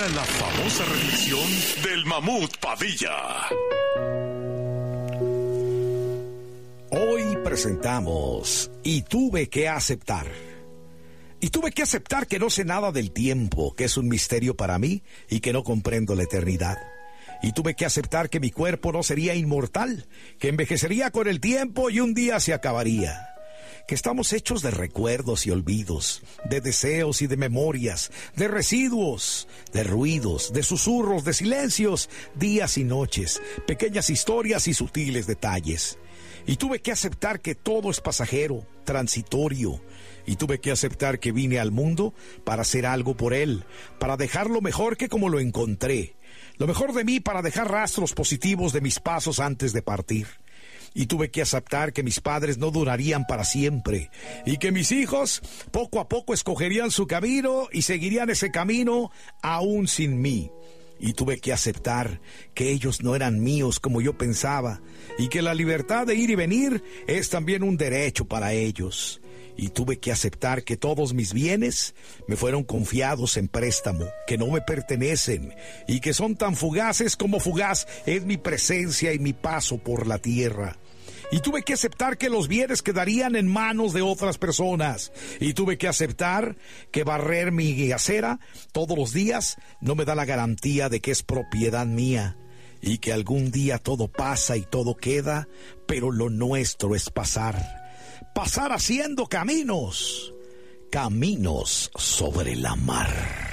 Llega la famosa reflexión del Mamut Padilla. Hoy presentamos Y tuve que aceptar. Y tuve que aceptar que no sé nada del tiempo, que es un misterio para mí y que no comprendo la eternidad. Y tuve que aceptar que mi cuerpo no sería inmortal, que envejecería con el tiempo y un día se acabaría. Que estamos hechos de recuerdos y olvidos, de deseos y de memorias, de residuos, de ruidos, de susurros, de silencios, días y noches, pequeñas historias y sutiles detalles. Y tuve que aceptar que todo es pasajero, transitorio. Y tuve que aceptar que vine al mundo para hacer algo por él, para dejarlo mejor que como lo encontré. Lo mejor de mí para dejar rastros positivos de mis pasos antes de partir. Y tuve que aceptar que mis padres no durarían para siempre y que mis hijos poco a poco escogerían su camino y seguirían ese camino aún sin mí. Y tuve que aceptar que ellos no eran míos como yo pensaba y que la libertad de ir y venir es también un derecho para ellos. Y tuve que aceptar que todos mis bienes me fueron confiados en préstamo, que no me pertenecen y que son tan fugaces como fugaz es mi presencia y mi paso por la tierra. Y tuve que aceptar que los bienes quedarían en manos de otras personas. Y tuve que aceptar que barrer mi acera todos los días no me da la garantía de que es propiedad mía. Y que algún día todo pasa y todo queda, pero lo nuestro es pasar. Pasar haciendo caminos sobre la mar.